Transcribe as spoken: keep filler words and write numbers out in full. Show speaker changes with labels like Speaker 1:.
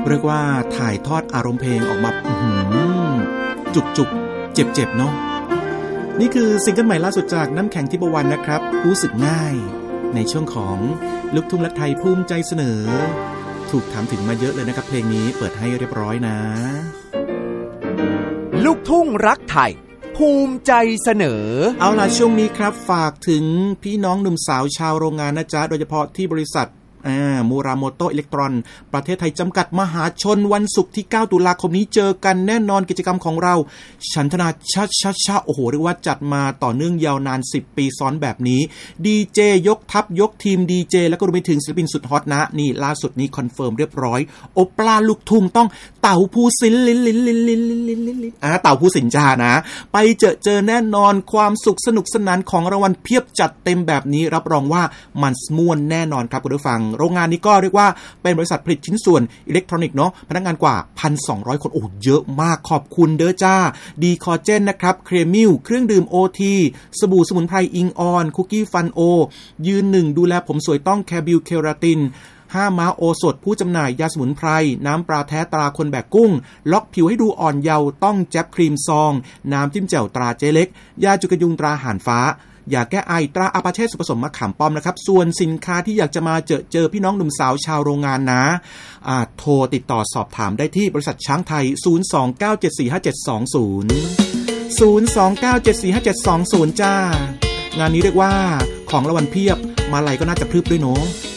Speaker 1: เรียกว่าถ่ายทอดอารมณ์เพลงออกมาจุกๆเจ็บๆเนาะนี่คือซิงเกิลใหม่ล่าสุดจากน้ำแข็งทิพวรรณนะครับรู้สึกง่ายในช่วงของลูกทุ่งรักไทยภูมิใจเสนอถูกถามถึงมาเยอะเลยนะครับเพลงนี้เปิดให้เรียบร้อยนะ
Speaker 2: ลูกทุ่งรักไทยภูมิใจเสนอ
Speaker 1: เอาล่ะช่วงนี้ครับฝากถึงพี่น้องหนุ่มสาวชาวโรงงานนะจ๊ะโดยเฉพาะที่บริษัทอ่ามูราโมโตะอิเล็กตรอนประเทศไทยจำกัดมหาชนวันศุกร์ที่เก้าตุลาคมนี้เจอกันแน่นอนกิจกรรมของเราฉันทนาชาชาชาโอ้โหเรียกว่าจัดมาต่อเนื่องยาวนานสิบปีซ้อนแบบนี้ดีเจยกทัพยกทีมดีเจแล้วก็รวมไปถึงศิลปินสุดฮอตนะนี่ล่าสุดนี้คอนเฟิร์มเรียบร้อยโอปลาลูกทุ่งต้องเต่าภูสินลินลินลินลินลินลินลินอ่าเต่าภูสินจ้านะไปเจอเจอแน่นอนความสุขสนุกสนานของรางวัลเพียบจัดเต็มแบบนี้รับรองว่ามันม่วนแน่นอนครับคุณผู้ฟังโรงงานนี้ก็เรียกว่าเป็นบริษัทผลิตชิ้นส่วนอิเล็กทรอนิกส์เนาะพนักงานกว่า หนึ่งพันสองร้อย คนโอ้เยอะมากขอบคุณเด้อจ้าดีคอเจนนะครับเครมิลเครื่องดื่ม โอ ที สบู่สมุนไพรอิงออนคุกกี้ฟันโอยืนหนึ่งดูแลผมสวยต้องแคบิลเคราตินห้าม้าโอสถผู้จำหน่ายยาสมุนไพรน้ำปลาแท้ตราคนแบกกุ้งล็อกผิวให้ดูอ่อนเยาว์ต้องแจ๊บครีมซองน้ำจิ้มแจ่วตราเจ๊เล็กยาจุกยุงตราห่านฟ้ายาแก้ไอตราอาปาเช่สุผสมมะขามป้อมนะครับส่วนสินค้าที่อยากจะมาเจอเจอพี่น้องหนุ่มสาวชาวโรงงานนะอ่าโทรติดต่อสอบถามได้ที่บริษัทช้างไทยศูนย์ สอง เก้า เจ็ด สี่ ห้า เจ็ด สอง ศูนย์ ศูนย์ สอง เก้า เจ็ด สี่ ห้า เจ็ด สอง ศูนย์จ้างานนี้เรียกว่าของรางวัลเพียบมาลัยก็น่าจะพรึบด้วยเนาะ